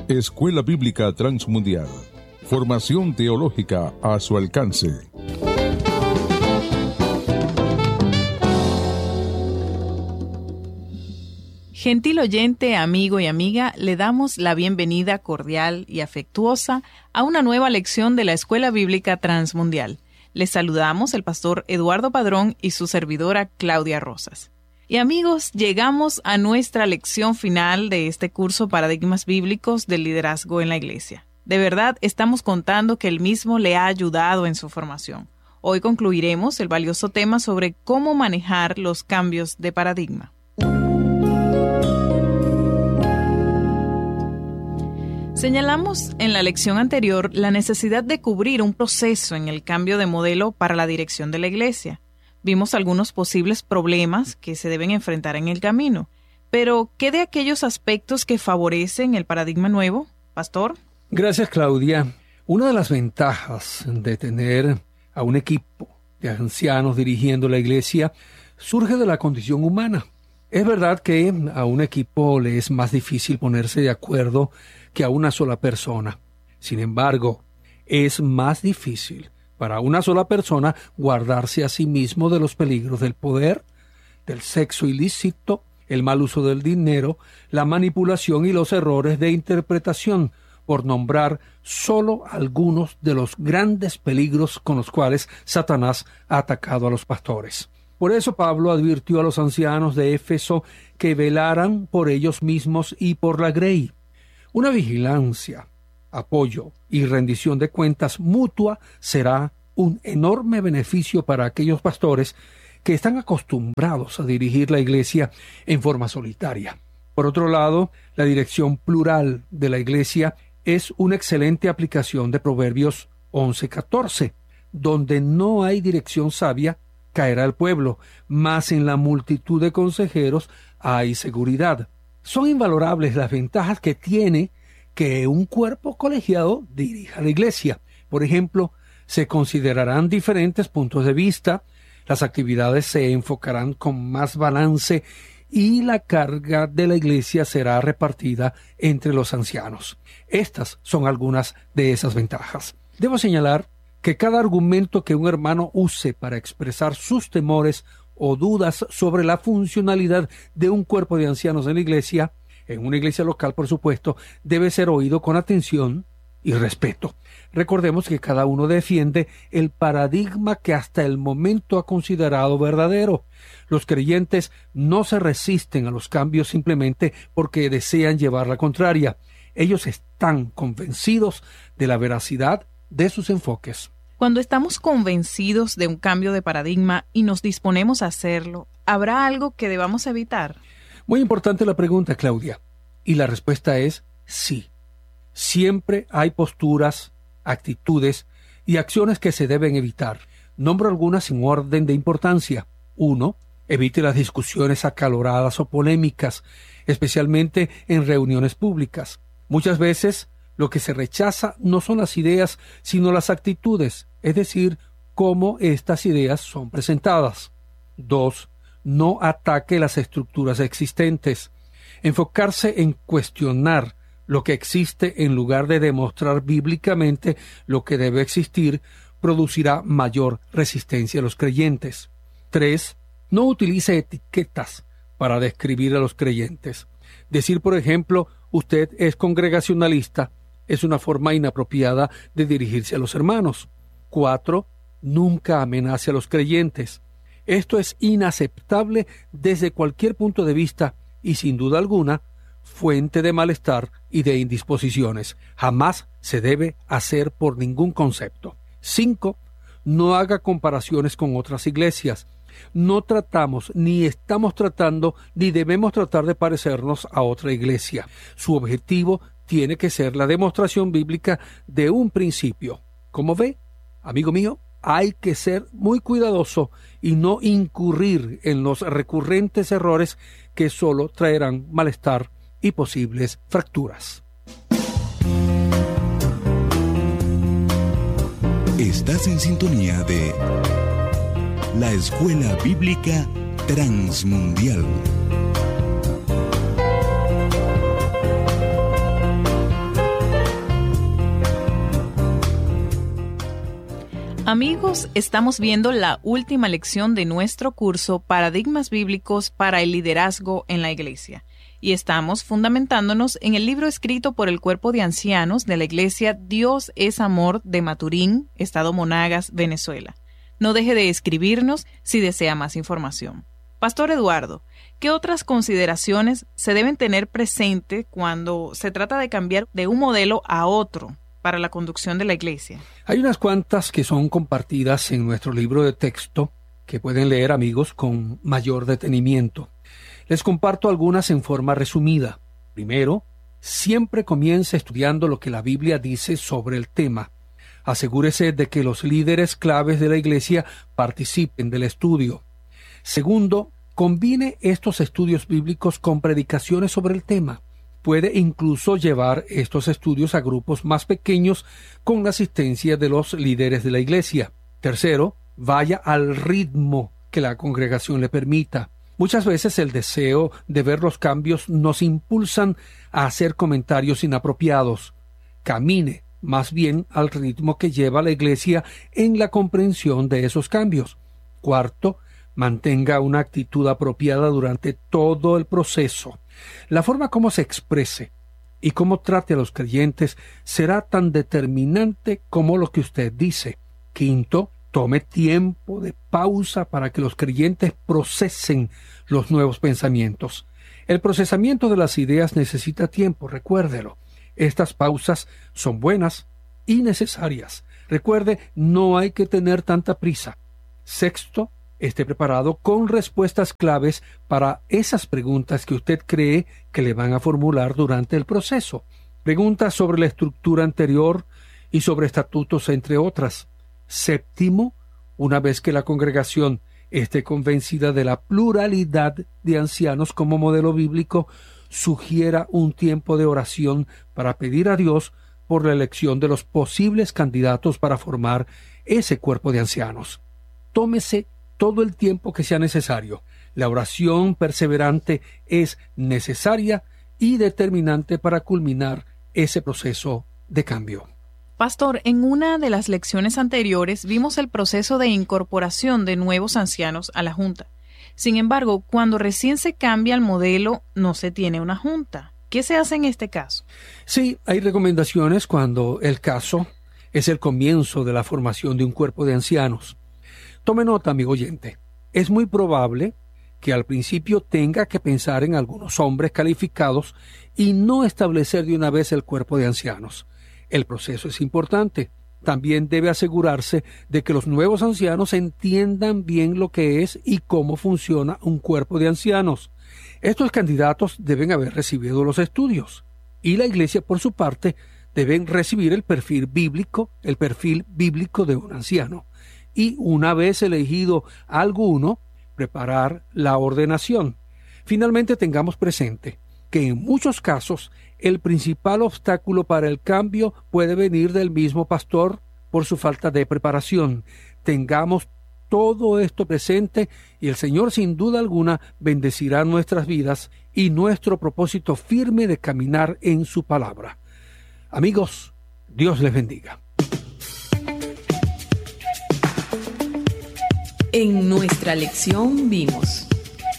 Escuela Bíblica Transmundial. Formación teológica a su alcance. Gentil oyente, amigo y amiga, le damos la bienvenida cordial y afectuosa a una nueva lección de la Escuela Bíblica Transmundial. Les saludamos el pastor Eduardo Padrón y su servidora Claudia Rosas. Y amigos, llegamos a nuestra lección final de este curso Paradigmas Bíblicos del Liderazgo en la Iglesia. De verdad, estamos contando que el mismo le ha ayudado en su formación. Hoy concluiremos el valioso tema sobre cómo manejar los cambios de paradigma. Señalamos en la lección anterior la necesidad de cubrir un proceso en el cambio de modelo para la dirección de la Iglesia. Vimos algunos posibles problemas que se deben enfrentar en el camino. Pero, ¿qué de aquellos aspectos que favorecen el paradigma nuevo, pastor? Gracias, Claudia. Una de las ventajas de tener a un equipo de ancianos dirigiendo la Iglesia surge de la condición humana. Es verdad que a un equipo le es más difícil ponerse de acuerdo que a una sola persona. Sin embargo, es más difícil para una sola persona guardarse a sí mismo de los peligros del poder, del sexo ilícito, el mal uso del dinero, la manipulación y los errores de interpretación, por nombrar solo algunos de los grandes peligros con los cuales Satanás ha atacado a los pastores. Por eso Pablo advirtió a los ancianos de Éfeso que velaran por ellos mismos y por la grey. Una vigilancia, apoyo y rendición de cuentas mutua será un enorme beneficio para aquellos pastores que están acostumbrados a dirigir la Iglesia en forma solitaria. Por otro lado, la dirección plural de la Iglesia es una excelente aplicación de Proverbios 11:14, donde no hay dirección sabia, caerá el pueblo, mas en la multitud de consejeros hay seguridad. Son invalorables las ventajas que tiene que un cuerpo colegiado dirija la Iglesia. Por ejemplo, se considerarán diferentes puntos de vista, las actividades se enfocarán con más balance y la carga de la Iglesia será repartida entre los ancianos. Estas son algunas de esas ventajas. Debo señalar que cada argumento que un hermano use para expresar sus temores o dudas sobre la funcionalidad de un cuerpo de ancianos en la Iglesia, en una iglesia local, por supuesto, debe ser oído con atención y respeto. Recordemos que cada uno defiende el paradigma que hasta el momento ha considerado verdadero. Los creyentes no se resisten a los cambios simplemente porque desean llevar la contraria. Ellos están convencidos de la veracidad de sus enfoques. Cuando estamos convencidos de un cambio de paradigma y nos disponemos a hacerlo, ¿habrá algo que debamos evitar? Muy importante la pregunta, Claudia. Y la respuesta es sí. Siempre hay posturas, actitudes y acciones que se deben evitar. Nombro algunas sin orden de importancia. 1. Evite las discusiones acaloradas o polémicas, especialmente en reuniones públicas. Muchas veces lo que se rechaza no son las ideas, sino las actitudes, es decir, cómo estas ideas son presentadas. 2. No ataque las estructuras existentes. Enfocarse en cuestionar lo que existe en lugar de demostrar bíblicamente lo que debe existir producirá mayor resistencia a los creyentes. 3. No utilice etiquetas para describir a los creyentes. Decir, por ejemplo, usted es congregacionalista es una forma inapropiada de dirigirse a los hermanos. 4. Nunca amenace a los creyentes. Esto es inaceptable desde cualquier punto de vista y, sin duda alguna, fuente de malestar y de indisposiciones. Jamás se debe hacer por ningún concepto. 5. No haga comparaciones con otras iglesias. No tratamos, ni estamos tratando, ni debemos tratar de parecernos a otra iglesia. Su objetivo tiene que ser la demostración bíblica de un principio. Como ve, amigo mío, hay que ser muy cuidadoso y no incurrir en los recurrentes errores que solo traerán malestar y posibles fracturas. Estás en sintonía de la Escuela Bíblica Transmundial. Amigos, estamos viendo la última lección de nuestro curso Paradigmas Bíblicos para el Liderazgo en la Iglesia. Y estamos fundamentándonos en el libro escrito por el Cuerpo de Ancianos de la Iglesia Dios es Amor de Maturín, Estado Monagas, Venezuela. No deje de escribirnos si desea más información. Pastor Eduardo, ¿qué otras consideraciones se deben tener presente cuando se trata de cambiar de un modelo a otro para la conducción de la Iglesia? Hay unas cuantas que son compartidas en nuestro libro de texto que pueden leer, amigos, con mayor detenimiento. Les comparto algunas en forma resumida. Primero, siempre comience estudiando lo que la Biblia dice sobre el tema. Asegúrese de que los líderes claves de la Iglesia participen del estudio. Segundo, combine estos estudios bíblicos con predicaciones sobre el tema. Puede incluso llevar estos estudios a grupos más pequeños con la asistencia de los líderes de la Iglesia. Tercero, vaya al ritmo que la congregación le permita. Muchas veces el deseo de ver los cambios nos impulsan a hacer comentarios inapropiados. Camine más bien al ritmo que lleva la Iglesia en la comprensión de esos cambios. Cuarto, mantenga una actitud apropiada durante todo el proceso. La forma como se exprese y cómo trate a los creyentes será tan determinante como lo que usted dice. Quinto, tome tiempo de pausa para que los creyentes procesen los nuevos pensamientos. El procesamiento de las ideas necesita tiempo, recuérdelo. Estas pausas son buenas y necesarias. Recuerde, no hay que tener tanta prisa. Sexto, esté preparado con respuestas claves para esas preguntas que usted cree que le van a formular durante el proceso. Preguntas sobre la estructura anterior y sobre estatutos, entre otras. Séptimo, una vez que la congregación esté convencida de la pluralidad de ancianos como modelo bíblico, sugiera un tiempo de oración para pedir a Dios por la elección de los posibles candidatos para formar ese cuerpo de ancianos. Tómese todo el tiempo que sea necesario. La oración perseverante es necesaria y determinante para culminar ese proceso de cambio. Pastor, en una de las lecciones anteriores vimos el proceso de incorporación de nuevos ancianos a la Junta. Sin embargo, cuando recién se cambia el modelo, no se tiene una Junta. ¿Qué se hace en este caso? Sí, hay recomendaciones cuando el caso es el comienzo de la formación de un cuerpo de ancianos. Tome nota, amigo oyente. Es muy probable que al principio tenga que pensar en algunos hombres calificados y no establecer de una vez el cuerpo de ancianos. El proceso es importante. También debe asegurarse de que los nuevos ancianos entiendan bien lo que es y cómo funciona un cuerpo de ancianos. Estos candidatos deben haber recibido los estudios y la Iglesia, por su parte, deben recibir el perfil bíblico de un anciano. Y una vez elegido alguno, preparar la ordenación. Finalmente, tengamos presente que en muchos casos el principal obstáculo para el cambio puede venir del mismo pastor por su falta de preparación. Tengamos todo esto presente y el Señor sin duda alguna bendecirá nuestras vidas y nuestro propósito firme de caminar en su palabra. Amigos, Dios les bendiga. En nuestra lección vimos: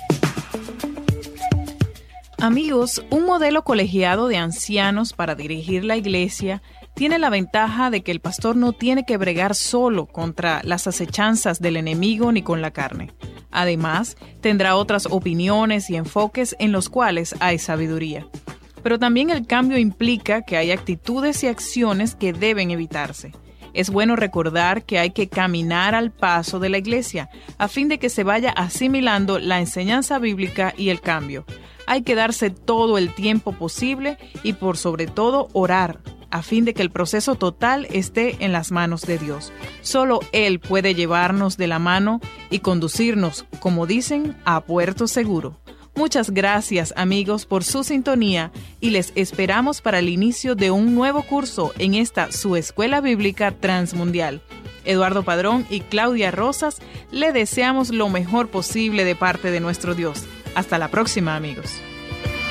Amigos, un modelo colegiado de ancianos para dirigir la iglesia tiene la ventaja de que el pastor no tiene que bregar solo contra las acechanzas del enemigo ni con la carne. Además, tendrá otras opiniones y enfoques en los cuales hay sabiduría. Pero también el cambio implica que hay actitudes y acciones que deben evitarse. Es bueno recordar que hay que caminar al paso de la iglesia, a fin de que se vaya asimilando la enseñanza bíblica y el cambio. Hay que darse todo el tiempo posible y por sobre todo orar, a fin de que el proceso total esté en las manos de Dios. Solo Él puede llevarnos de la mano y conducirnos, como dicen, a puerto seguro. Muchas gracias, amigos, por su sintonía y les esperamos para el inicio de un nuevo curso en esta su Escuela Bíblica Transmundial. Eduardo Padrón y Claudia Rosas le deseamos lo mejor posible de parte de nuestro Dios. Hasta la próxima, amigos.